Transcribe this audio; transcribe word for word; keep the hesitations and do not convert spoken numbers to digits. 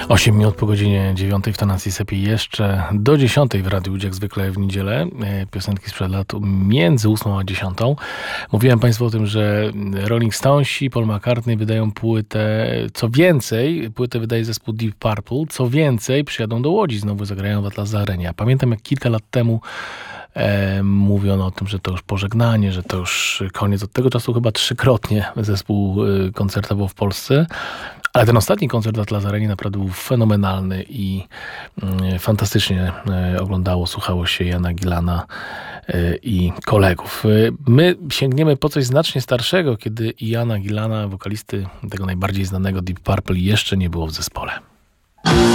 osiem minut po godzinie dziewiątej w tonacji Sepi jeszcze do dziesiątej w Radiu Łódź, jak zwykle w niedzielę. Piosenki sprzed lat między ósmą a dziesiątą. Mówiłem Państwu o tym, że Rolling Stonesi, Paul McCartney wydają płytę. Co więcej, płytę wydaje zespół Deep Purple. Co więcej, przyjadą do Łodzi, znowu zagrają w Atlas Arenie. Pamiętam, jak kilka lat temu E, mówiono o tym, że to już pożegnanie, że to już koniec. Od tego czasu chyba trzykrotnie zespół y, koncertował w Polsce, ale ten ostatni koncert w Atlas Arenie naprawdę był fenomenalny i y, fantastycznie y, oglądało, słuchało się Jana Gillana y, i kolegów. Y, my sięgniemy po coś znacznie starszego, kiedy Jana Gillana, wokalisty tego najbardziej znanego Deep Purple, jeszcze nie było w zespole.